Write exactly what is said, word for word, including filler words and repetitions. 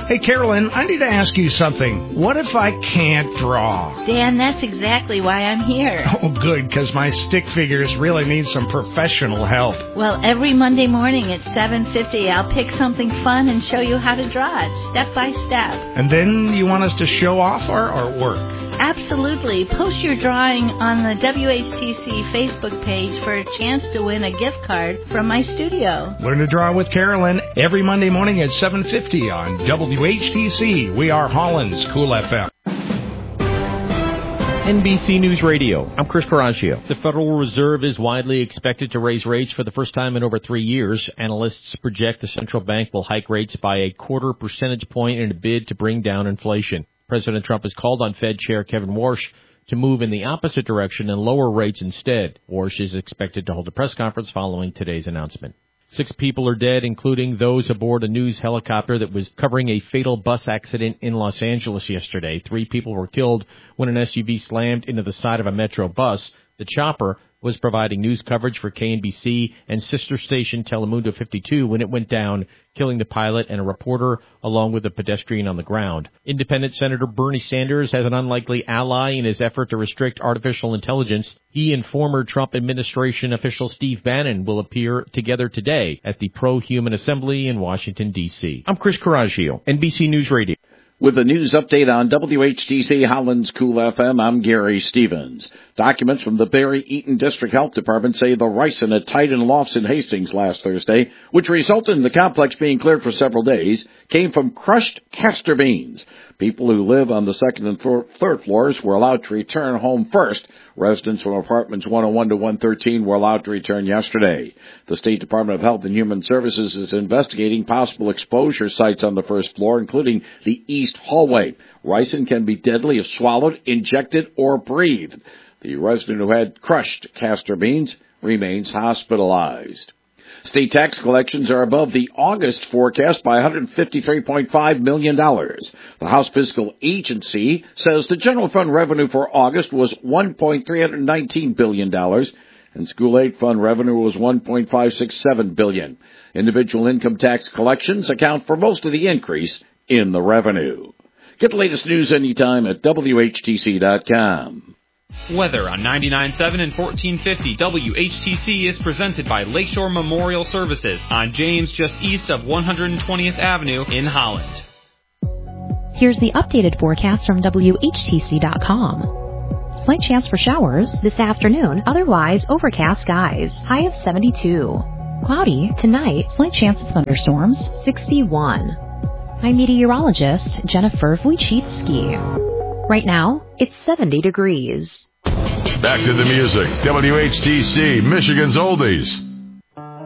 Hey, Carolyn, I need to ask you something. What if I can't draw? Dan, that's exactly why I'm here. Oh, good, because my stick figures really need some professional help. Well, every Monday morning at seven fifty, I'll pick something fun and show you how to draw it, step by step. And then you want us to show off our artwork? Absolutely. Post your drawing on the W H T C Facebook page for a chance to win a gift card from my studio. Learn to draw with Carolyn every Monday morning at seven fifty on W H T C. We are Holland's Cool F M. N B C News Radio. I'm Chris Coraggio. The Federal Reserve is widely expected to raise rates for the first time in over three years. Analysts project the central bank will hike rates by a quarter percentage point in a bid to bring down inflation. President Trump has called on Fed Chair Kevin Warsh to move in the opposite direction and lower rates instead. Warsh is expected to hold a press conference following today's announcement. Six people are dead, including those aboard a news helicopter that was covering a fatal bus accident in Los Angeles yesterday. Three people were killed when an S U V slammed into the side of a Metro bus. The chopper was providing news coverage for K N B C and sister station Telemundo fifty-two when it went down, killing the pilot and a reporter along with a pedestrian on the ground. Independent Senator Bernie Sanders has an unlikely ally in his effort to restrict artificial intelligence. He and former Trump administration official Steve Bannon will appear together today at the Pro-Human Assembly in Washington, D C. I'm Chris Coraggio, N B C News Radio. With a news update on W H T C Holland's Cool F M, I'm Gary Stevens. Documents from the Barry Eaton District Health Department say the ricin at Titan Lofts in Hastings last Thursday, which resulted in the complex being cleared for several days, came from crushed castor beans. People who live on the second and third floors were allowed to return home first. Residents from apartments one oh one to one thirteen were allowed to return yesterday. The State Department of Health and Human Services is investigating possible exposure sites on the first floor, including the east hallway. Ricin can be deadly if swallowed, injected, or breathed. The resident who had crushed castor beans remains hospitalized. State tax collections are above the August forecast by one hundred fifty-three point five million dollars. The House Fiscal Agency says the general fund revenue for August was one point three one nine billion dollars, and school aid fund revenue was one point five six seven billion dollars. Individual income tax collections account for most of the increase in the revenue. Get the latest news anytime at W H T C dot com. Weather on ninety-nine point seven and fourteen fifty W H T C is presented by Lakeshore Memorial Services on James, just east of one hundred twentieth Avenue in Holland. Here's the updated forecast from W H T C dot com. Slight chance for showers this afternoon, otherwise overcast skies. High of seventy-two. Cloudy tonight, slight chance of thunderstorms, sixty-one. I'm meteorologist Jennifer Wojcicki. Right now, it's seventy degrees. Back to the music. W H T C, Michigan's Oldies.